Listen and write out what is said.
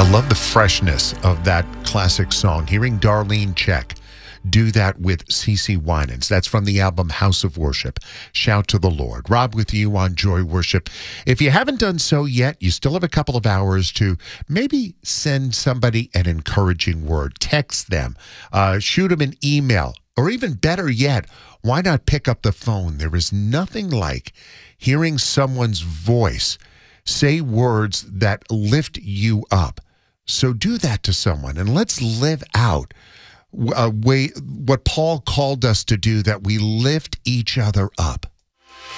love the freshness of that classic song. Hearing Darlene Check do that with CeCe Winans. That's from the album House of Worship. Shout to the Lord. Rob with you on Joy Worship. If you haven't done so yet, you still have a couple of hours to maybe send somebody an encouraging word. Text them. Shoot them an email. Or even better yet, why not pick up the phone? There is nothing like hearing someone's voice say words that lift you up. So do that to someone, and let's live out what Paul called us to do, that we lift each other up.